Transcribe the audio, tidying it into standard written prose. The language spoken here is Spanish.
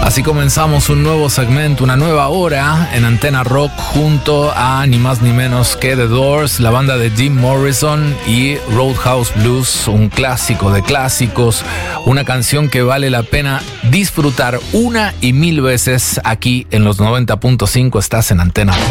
Así comenzamos un nuevo segmento, una nueva hora en Antena Rock junto a ni más ni menos que The Doors, la banda de Jim Morrison y Roadhouse Blues, un clásico de clásicos, una canción que vale la pena disfrutar una y mil veces aquí en los 90.5. Estás en Antena Rock.